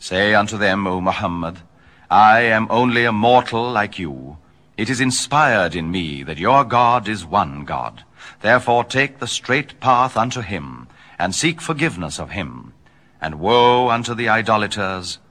Say unto them, O Muhammad, I am only a mortal like you. It is inspired in me that your God is one God. Therefore take the straight path unto him, and seek forgiveness of him. And woe unto the idolaters,